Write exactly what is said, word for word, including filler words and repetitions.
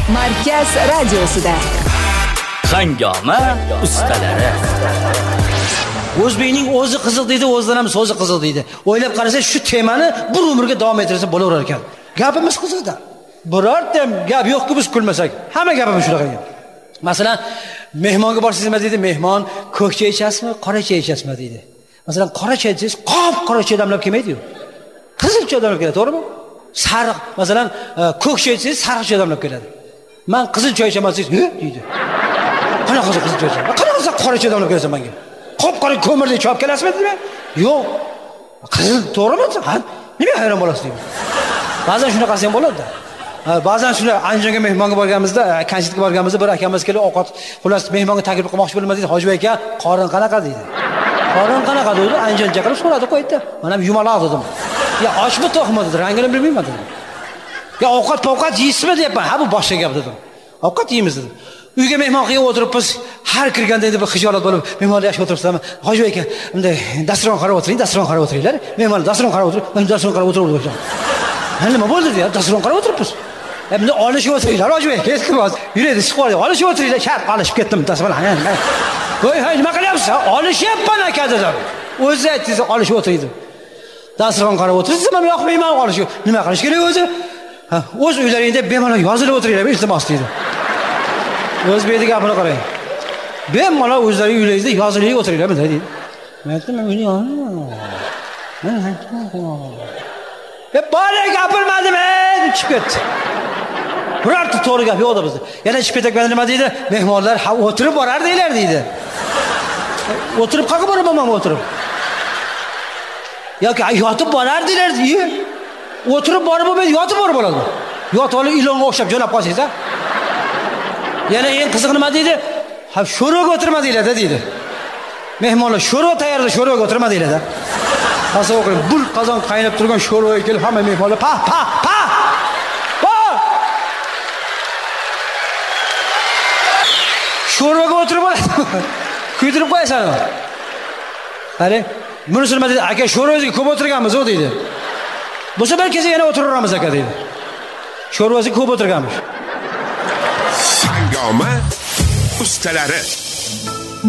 Markaz radiosida Hangoma ustalari. O'zbekning o'zi qiziq deydi, o'zidan ham so'zi qiziq deydi. O'ylab qarasa, shu temani bir umrga davom ettirsa bo'laverar ekan. Gapimiz qiziqda. Birorta gap yo'q-ku biz kulmasak. Hamma gapimiz shunaqa ekan. Masalan, mehmonga borsizmi deydi, mehmon ko'k choy ichasizmi, qora choy ichasizmi deydi. Masalan, qora choy ichsangiz, qop qora choy damlab kelmaydi-yu. Qizil choy damlab keladi, to'g'rimi? Sariq, masalan, ko'k choy ichsangiz, sariq choy damlab keladi. Men qizil choy ichaman siz, "He?" deydi. Qanaqa qizil choy ichaman? Qanaqa qora choy damlab kelasan menga? Qop-qora ko'mirni chop kelasizmi deydi? Yo'q. Qizil, to'g'rimi? Ha, nima hayron bo'lasiz deydi. Ba'zan shunaqasi ham bo'ladi-da. Ba'zan shuna Andijonga mehmonga borganimizda, konsertga borganimizda bir akamiz kelib ovqat, xullas mehmonga taklif qilmoqchi bo'lma deydi. Hoji aka, qorin qanaqa deydi. Qorin qanaqa dedi? Andijon chaqirib so'radi, qo'ydi. Men ham yumaloq dedim. Ya ochmi to'qmi dedi, rangini bilmayman dedim. Ya ovqat povqat yeysizmi deyapman. Ha, bu boshqa gap dedim. Ovqat yeymiz dedim. Uyga mehmon qilib o'tiribmiz. Har kirganda endi bir xijolat bo'lib, mehmonlar yaxshi o'tiribsizmi? Hoji aka, bunday dasturxon qarab o'tiring, dasturxon qarab o'tiringlar. Mehmon dasturxon qarab o'tirib, men dasturxon qarab o'tirib Ha, nima bo'ldi deyapti? Dasturxon qarab o'tiribmiz. E, buni olishib o'tiringlar, hoji aka. Iltimos, yuradi, chiqib qoldi. Olishib o'tiringlar, shart olishib ketdim. Tasavvur qiling. Voy, hay, nima qilyapsiz? Olishyapman aka dedim. O'zi aytdingiz, olishib o'tiring. Dasturxon qarab o'tirsiz, men yoqmayman olishib. Nima qilish kerak o'zi? Ha, o'z uylaringda bemalol yozilib o'tiringlar, iltimos deydi. O'zbekning gapini qarang. Bemalol o'zlaring uylaringizda yozilib o'tiringlar, bunday deydi. Men aytdim, men uylayman. Men aytdim. E, bora gapirmadim, ey, chiqib ketdi. Birorta to'g'ri gap yo'q bizda. Yana chiqib ketgan nima deydi? Mehmonlar ha o'tirib borar deylar deydi. O'tirib qayerga boraman o'tirib? Yoki yotib borar deylar deydi. O'tirib borib bo'lmaydi, yotib borib bo'ladi. Yotib olib ilonga o'xshab jo'nab qolsangiz a? Yana eng qiziq nima deydi? Ha, sho'rvaga o'tirma deylar-da deydi. Mehmonlar sho'rva tayyorlab sho'rvaga o'tirma deylar-da. Tasavvur qiling, bul qozon qaynab turgan sho'rvaga kelib hamma mehmonlar pa pa pa. Pa! Sho'rvaga o'tirib oladi. Kuydirib qo'yasan. Qani, bunisi nima deydi? Aka, sho'rvaga ko'p o'tirganmiz u deydi. Bu safar kelsa yana o'tiraveramiz aka deydi. Sho'rvasi ko'p o'tirganmiz. Hangoma ustalari.